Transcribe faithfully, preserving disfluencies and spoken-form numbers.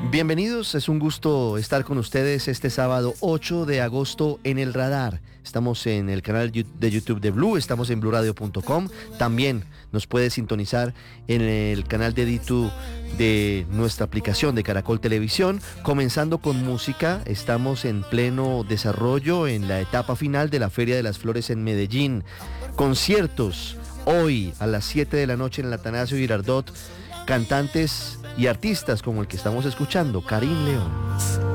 Bienvenidos, es un gusto estar con ustedes este sábado ocho de agosto en El Radar. Estamos en el canal de YouTube de Blue, estamos en blue radio punto com. También nos puede sintonizar en el canal de YouTube de nuestra aplicación de Caracol Televisión. Comenzando con música, estamos en pleno desarrollo en la etapa final de la Feria de las Flores en Medellín. Conciertos hoy a las siete de la noche en el Atanasio Girardot. Cantantes y artistas como el que estamos escuchando, Karim León.